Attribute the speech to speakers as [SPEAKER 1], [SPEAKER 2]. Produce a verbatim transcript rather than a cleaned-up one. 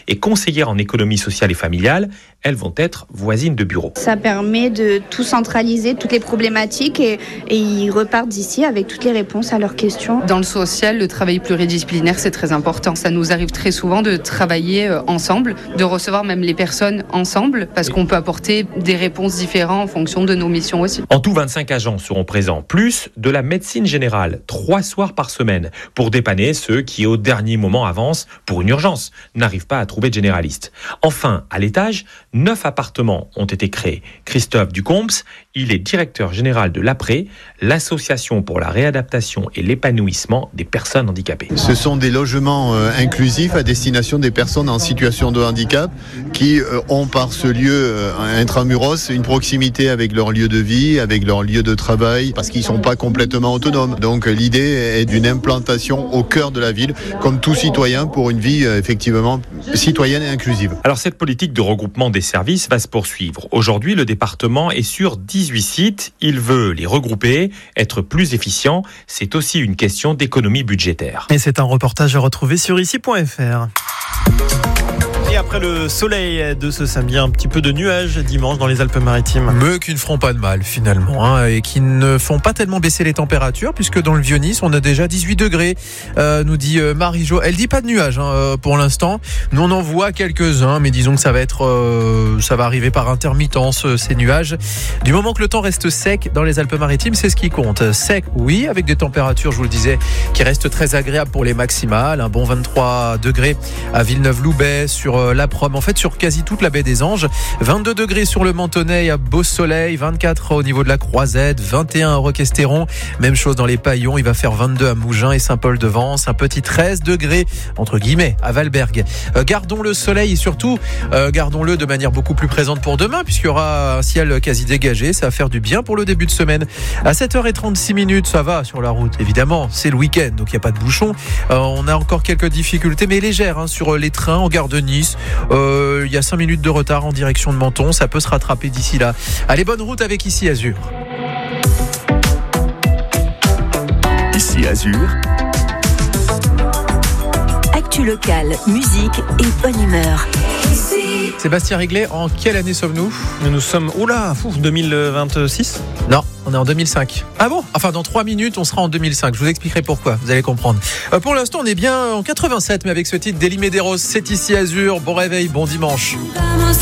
[SPEAKER 1] et conseillères en économie sociale et familiale. Elles vont être voisines de bureau.
[SPEAKER 2] Ça permet de tout centraliser, toutes les problématiques et, et ils repartent d'ici avec toutes les réponses à leurs questions.
[SPEAKER 3] Dans le social, le travail pluridisciplinaire, c'est très important. Ça nous arrive très souvent de travailler ensemble, de recevoir même les personnes ensemble, parce qu'on peut apporter des réponses différentes en fonction de nos missions aussi.
[SPEAKER 1] En tout, vingt-cinq agents seront présents, plus de la médecine générale, trois soirs par semaine, pour dépanner ceux qui, au dernier moment, avancent pour une urgence, n'arrivent pas à trouver de généraliste. Enfin, à l'étage, neuf appartements ont été créés. Christophe Ducombes, il est directeur général de l'A P R E, l'association pour la réadaptation et l'épanouissement des personnes handicapées.
[SPEAKER 4] Ce sont des logements euh, inclusifs à destination des personnes en situation de handicap qui euh, ont par ce lieu euh, intramuros une proximité avec leur lieu de vie, avec leur lieu de travail, parce qu'ils ne sont pas complètement autonomes. Donc l'idée est d'une implantation au cœur de la ville, comme tout citoyen, pour une vie euh, effectivement citoyenne et inclusive.
[SPEAKER 1] Alors cette politique de regroupement des services va se poursuivre. Aujourd'hui, le département est sur dix-huit sites. Il veut les regrouper, être plus efficient. C'est aussi une question d'économie budgétaire.
[SPEAKER 5] Et c'est un reportage à retrouver sur ici point f r. Et après le soleil de ce samedi, un petit peu de nuages dimanche dans les Alpes-Maritimes.
[SPEAKER 6] Mais qui ne feront pas de mal finalement, hein, et qui ne font pas tellement baisser les températures, puisque dans le Vieux-Nice, on a déjà dix-huit degrés, euh, nous dit euh, Marie-Jo. Elle dit pas de nuages hein, pour l'instant. Nous on en voit quelques-uns, mais disons que ça va être, euh, ça va arriver par intermittence euh, ces nuages. Du moment que le temps reste sec dans les Alpes-Maritimes, c'est ce qui compte. Sec, oui, avec des températures, je vous le disais, qui restent très agréables pour les maximales. Un bon vingt-trois degrés à Villeneuve-Loubet, sur euh, la Prom, en fait sur quasi toute la baie des Anges. vingt-deux degrés sur le Mentonnet à Beau Soleil, vingt-quatre au niveau de la Croisette, vingt et un à Roquestéron, même chose dans les Paillons, il va faire vingt-deux à Mougins et Saint-Paul-de-Vence, un petit treize degrés entre guillemets à Valberg. Euh, gardons le soleil et surtout euh, gardons-le de manière beaucoup plus présente pour demain, puisqu'il y aura un ciel quasi dégagé, ça va faire du bien pour le début de semaine. À sept heures trente-six minutes, ça va sur la route, évidemment, c'est le week-end, donc il n'y a pas de bouchon. Euh, on a encore quelques difficultés, mais légères, hein, sur les trains en gare de Nice. Il euh, y a cinq minutes de retard en direction de Menton, ça peut se rattraper d'ici là. Allez, bonne route avec Ici Azur.
[SPEAKER 7] Ici Azur. Actu locale, musique et bonne humeur.
[SPEAKER 6] Sébastien Réglet, en quelle année sommes-nous ?
[SPEAKER 5] Nous, nous sommes, oula, fou, deux mille vingt-six ?
[SPEAKER 6] Non, on est en deux mille cinq. Ah bon ? Enfin, dans trois minutes, on sera en deux mille cinq. Je vous expliquerai pourquoi, vous allez comprendre. Euh, pour l'instant, on est bien en quatre-vingt-sept, mais avec ce titre d'Elie Medeiros, c'est Ici Azur. Bon réveil, bon dimanche.